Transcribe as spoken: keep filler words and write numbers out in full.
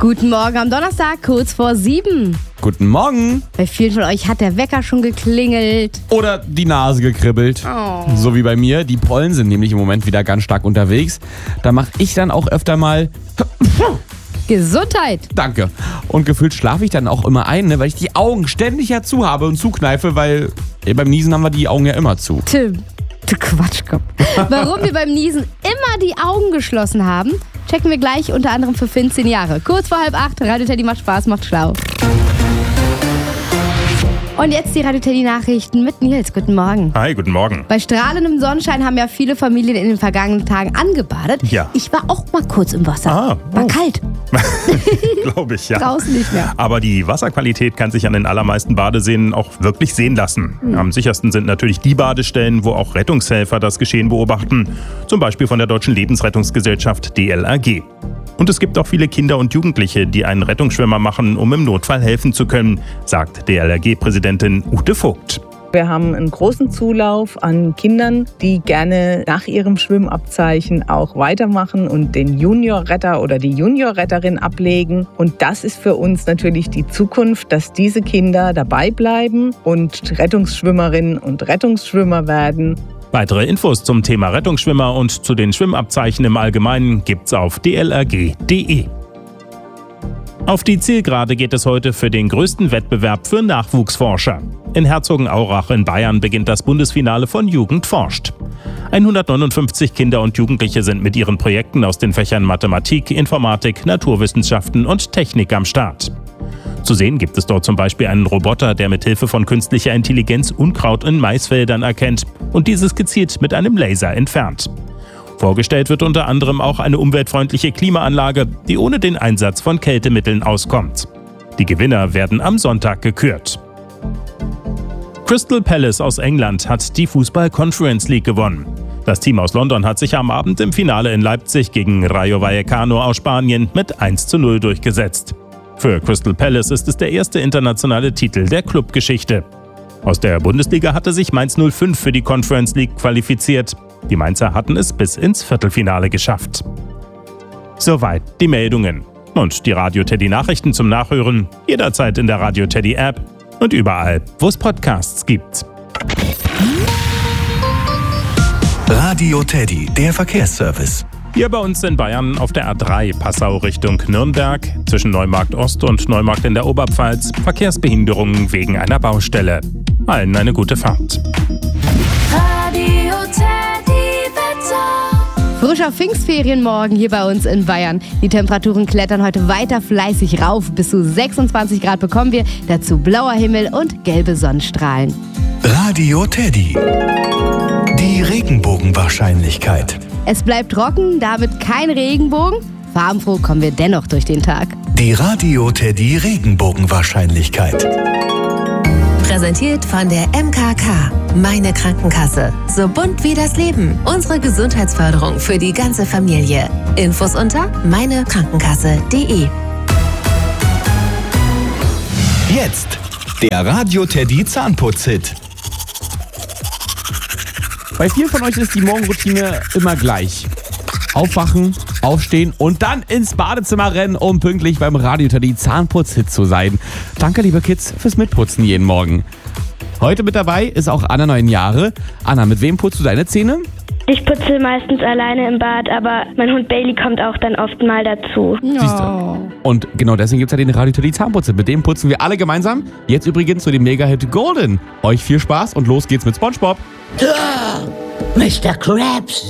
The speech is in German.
Guten Morgen am Donnerstag, kurz vor sieben. Guten Morgen. Bei vielen von euch hat der Wecker schon geklingelt. Oder die Nase gekribbelt. Oh. So wie bei mir. Die Pollen sind nämlich im Moment wieder ganz stark unterwegs. Da mache ich dann auch öfter mal... Gesundheit. Danke. Und gefühlt schlafe ich dann auch immer ein, ne, weil ich die Augen ständig ja zu habe und zukneife, weil eh, beim Niesen haben wir die Augen ja immer zu. Tim, du Quatschkopf. Warum wir beim Niesen immer die Augen geschlossen haben, checken wir gleich unter anderem für Finn zehn Jahre. Kurz vor halb acht, Radio Teddy macht Spaß, macht schlau. Und jetzt die Radio Teddy Nachrichten mit Nils. Guten Morgen. Hi, guten Morgen. Bei strahlendem Sonnenschein haben ja viele Familien in den vergangenen Tagen angebadet. Ja. Ich war auch mal kurz im Wasser. Ah, war oh. kalt. Glaube ich, ja. Draußen nicht mehr. Aber die Wasserqualität kann sich an den allermeisten Badeseen auch wirklich sehen lassen. Mhm. Am sichersten sind natürlich die Badestellen, wo auch Rettungshelfer das Geschehen beobachten. Zum Beispiel von der Deutschen Lebensrettungsgesellschaft D L R G. Und es gibt auch viele Kinder und Jugendliche, die einen Rettungsschwimmer machen, um im Notfall helfen zu können, sagt D L R G-Präsidentin Ute Vogt. Wir haben einen großen Zulauf an Kindern, die gerne nach ihrem Schwimmabzeichen auch weitermachen und den Juniorretter oder die Juniorretterin ablegen. Und das ist für uns natürlich die Zukunft, dass diese Kinder dabei bleiben und Rettungsschwimmerinnen und Rettungsschwimmer werden. Weitere Infos zum Thema Rettungsschwimmer und zu den Schwimmabzeichen im Allgemeinen gibt's auf d l r g punkt d e. Auf die Zielgerade geht es heute für den größten Wettbewerb für Nachwuchsforscher. In Herzogenaurach in Bayern beginnt das Bundesfinale von Jugend forscht. hundertneunundfünfzig Kinder und Jugendliche sind mit ihren Projekten aus den Fächern Mathematik, Informatik, Naturwissenschaften und Technik am Start. Zu sehen gibt es dort zum Beispiel einen Roboter, der mit Hilfe von künstlicher Intelligenz Unkraut in Maisfeldern erkennt und dieses gezielt mit einem Laser entfernt. Vorgestellt wird unter anderem auch eine umweltfreundliche Klimaanlage, die ohne den Einsatz von Kältemitteln auskommt. Die Gewinner werden am Sonntag gekürt. Crystal Palace aus England hat die Fußball-Conference League gewonnen. Das Team aus London hat sich am Abend im Finale in Leipzig gegen Rayo Vallecano aus Spanien mit eins zu null durchgesetzt. Für Crystal Palace ist es der erste internationale Titel der Clubgeschichte. Aus der Bundesliga hatte sich Mainz null fünf für die Conference League qualifiziert. Die Mainzer hatten es bis ins Viertelfinale geschafft. Soweit die Meldungen. Und die Radio Teddy Nachrichten zum Nachhören jederzeit in der Radio Teddy App und überall, wo es Podcasts gibt. Radio Teddy, der Verkehrsservice. Hier bei uns in Bayern auf der A drei Passau Richtung Nürnberg, zwischen Neumarkt Ost und Neumarkt in der Oberpfalz, Verkehrsbehinderungen wegen einer Baustelle. Allen eine gute Fahrt. Radio Teddy Wetter. Frischer Pfingstferien morgen hier bei uns in Bayern. Die Temperaturen klettern heute weiter fleißig rauf. Bis zu sechsundzwanzig Grad bekommen wir. Dazu blauer Himmel und gelbe Sonnenstrahlen. Radio Teddy. Die Regenbogenwahrscheinlichkeit. Es bleibt trocken, damit kein Regenbogen. Farbenfroh kommen wir dennoch durch den Tag. Die Radio Teddy Regenbogenwahrscheinlichkeit. Präsentiert von der M K K. Meine Krankenkasse. So bunt wie das Leben. Unsere Gesundheitsförderung für die ganze Familie. Infos unter meine krankenkasse punkt d e. Jetzt der Radio Teddy Zahnputz-Hit. Bei vielen von euch ist die Morgenroutine immer gleich. Aufwachen, aufstehen und dann ins Badezimmer rennen, um pünktlich beim Radio Teddy Zahnputz-Hit zu sein. Danke, liebe Kids, fürs Mitputzen jeden Morgen. Heute mit dabei ist auch Anna, neun Jahre. Anna, mit wem putzt du deine Zähne? Ich putze meistens alleine im Bad, aber mein Hund Bailey kommt auch dann oft mal dazu. Siehst du? Und genau deswegen gibt es ja den Radio Teddy Zahnputz-Hit. Mit dem putzen wir alle gemeinsam. Jetzt übrigens zu dem Mega-Hit Golden. Euch viel Spaß und los geht's mit SpongeBob. Mister Krabs,